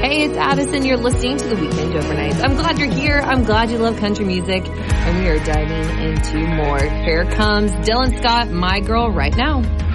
Hey, it's Addison. You're listening to the Weekend Overnights. I'm glad you're here. I'm glad you love country music. And we are diving into more. Here comes Dylan Scott, My Girl, right now.